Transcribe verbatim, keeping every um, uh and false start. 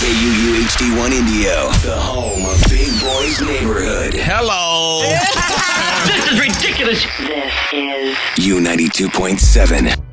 U U H D one Indio, the home of Big Boy's Neighborhood. Hello. This is ridiculous. This is U ninety-two point seven.